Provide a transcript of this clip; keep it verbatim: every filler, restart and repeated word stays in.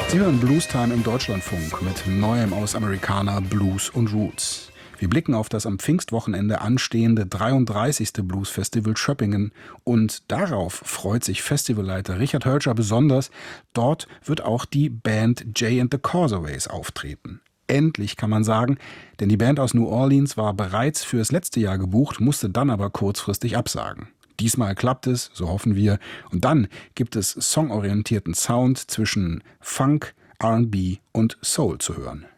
Sie hören Blues-Time im Deutschlandfunk mit Neuem aus Americana, Blues und Roots. Wir blicken auf das am Pfingstwochenende anstehende dreiunddreißigste Blues-Festival Schöppingen und darauf freut sich Festivalleiter Richard Hölscher besonders. Dort wird auch die Band Jay and the Causaways auftreten. Endlich kann man sagen, denn die Band aus New Orleans war bereits fürs letzte Jahr gebucht, musste dann aber kurzfristig absagen. Diesmal klappt es, so hoffen wir. Und dann gibt es songorientierten Sound zwischen Funk, R and B und Soul zu hören.